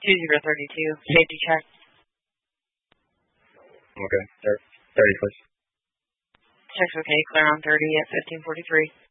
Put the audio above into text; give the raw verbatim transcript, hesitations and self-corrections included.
two zero thirty-two, safety check. Okay, thirty, please. Check's okay, clear on thirty at fifteen forty-three.